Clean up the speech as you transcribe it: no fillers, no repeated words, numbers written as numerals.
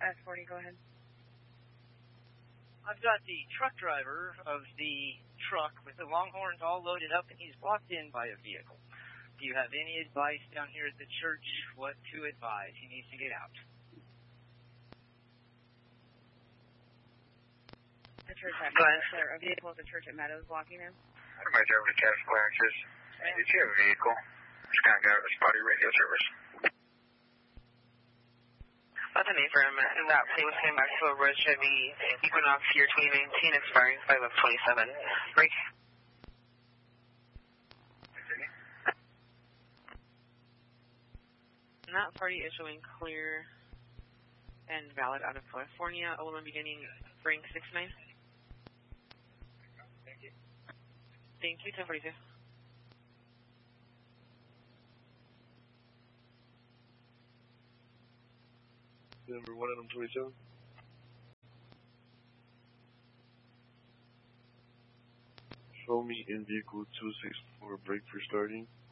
S40, go ahead. I've got the truck driver of the truck with the Longhorns all loaded up, and he's blocked in by a vehicle. Do you have any advice down here at the church what to advise? He needs to get out. The church at Meadows, a vehicle at the church at Meadows blocking him? My driver to Cass Clearances. Did you have a vehicle? Just kind of got a spotty radio service. That's an affirm, and that plate was came back to a red Chevy Equinox year 2019, expiring 5/27. Break. And that party is showing clear and valid out of California. OLM beginning Frank 69. Thank you. Thank you, 1042. Number 1 Adam 27. Show me in vehicle 264 brake for starting.